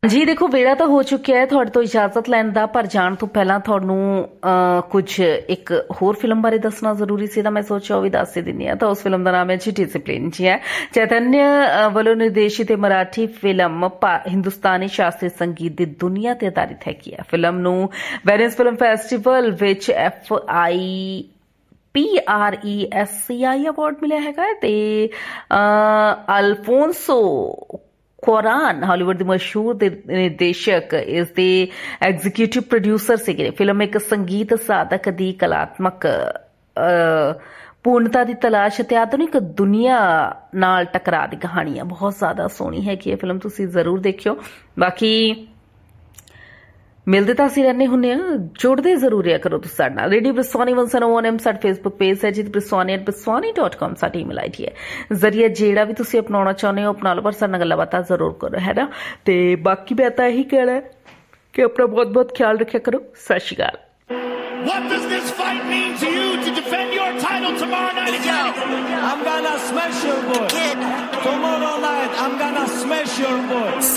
ਜੀ ਦੇਖੋ ਵੇਲਾ ਤਾਂ ਹੋ ਚੁੱਕਿਆ ਹੈ ਤੁਹਾਡੇ ਤੋਂ ਇਜਾਜ਼ਤ ਲੈਣ ਦਾ, ਪਰ ਜਾਣ ਤੋਂ ਪਹਿਲਾਂ ਤੁਹਾਨੂੰ ਕੁਝ ਇੱਕ ਹੋਰ ਫਿਲਮ ਬਾਰੇ ਦੱਸਣਾ ਜ਼ਰੂਰੀ ਸੀ ਤਾਂ ਮੈਂ ਸੋਚਿਆ ਉਹ ਵੀ ਦੱਸ ਹੀ ਦਿੰਦੀ ਹਾਂ। ਤਾਂ ਉਸ ਫਿਲਮ ਦਾ ਨਾਮ ਹੈ ਜੀ ਡਿਸਿਪਲਿਨ। ਜੀ ਹੈ ਚੈਤन्य ਵੱਲੋਂ ਨਿਰਦੇਸ਼ਿਤ ਇਹ ਫਿਲਮ ਹਿੰਦੁਸਤਾਨੀ ਸ਼ਾਸਤਰੀ ਸੰਗੀਤ ਦੀ ਦੁਨੀਆ ਤੇ ਆਧਾਰਿਤ ਹੈਗੀ ਹੈ। ਫਿਲਮ ਨੂੰ ਵੈਨਿਸ ਫਿਲਮ ਫੈਸਟੀਵਲ ਵਿੱਚ PRESCI ਅਵਾਰਡ ਮਿਲਿਆ ਹੈਗਾ ਤੇ ਅਲਫੋਂਸੋ ਕੁਆਰਾਨ ਹਾਲੀਵੁੱਡ ਦੇ ਮਸ਼ਹੂਰ ਨਿਰਦੇਸ਼ਕ ਇਸ ਦੇ ਐਗਜ਼ੀਕਿਊਟਿਵ ਪ੍ਰੋਡਿਊਸਰ ਸੀਗੇ। ਫਿਲਮ ਇੱਕ ਸੰਗੀਤ ਸਾਧਕ ਦੀ ਕਲਾਤਮਕ ਪੂਰਨਤਾ ਦੀ ਤਲਾਸ਼ ਅਤੇ ਆਧੁਨਿਕ ਦੁਨੀਆ ਨਾਲ ਟਕਰਾਅ ਦੀ ਕਹਾਣੀ ਹੈ। ਬਹੁਤ ਜ਼ਿਆਦਾ ਸੋਹਣੀ ਹੈਗੀ ਇਹ ਫਿਲਮ, ਤੁਸੀਂ ਜ਼ਰੂਰ ਦੇਖਿਓ। ਬਾਕੀ ਮਿਲਦੇ ਤਾਂ ਅਸੀਂ ਰਹਿੰਦੇ ਹੁੰਦੇ ਹਾਂ, ਜੁੜਦੇ ਜ਼ਰੂਰ ਰਿਹਾ ਕਰੋ ਤੁਸੀਂ ਸਾਡੇ ਨਾਲ। ਰੇਡੀਓ ਬ੍ਰਿਸਵਾਨੀ 101 ਸਾਡਾ ਫੇਸਬੁੱਕ ਪੇਜ ਹੈ ਜੀ, briswani@briswani.com ਸਾਡੀ ਈਮੇਲ ਆਈਡੀ ਹੈ। ਜ਼ਰੀਆ ਜਿਹੜਾ ਵੀ ਤੁਸੀਂ ਅਪਣਾਉਣਾ ਚਾਹੁੰਦੇ ਹੋ ਅਪਣਾ ਲਓ, ਪਰ ਸਾਡੇ ਨਾਲ ਗੱਲਾਂ ਬਾਤਾਂ ਜ਼ਰੂਰ ਕਰੋ, ਹੈ ਨਾ। ਤੇ ਬਾਕੀ ਮੈਂ ਤਾਂ ਇਹੀ ਕਹਿਣਾ ਕਿ ਆਪਣਾ ਬਹੁਤ ਬਹੁਤ ਖਿਆਲ ਰੱਖਿਆ ਕਰੋ। ਸਤਿ ਸ਼੍ਰੀ ਅਕਾਲ। What does this fight mean to you to defend your title tomorrow night again? I'm gonna smash your boy. Tomorrow night I'm gonna smash your boy.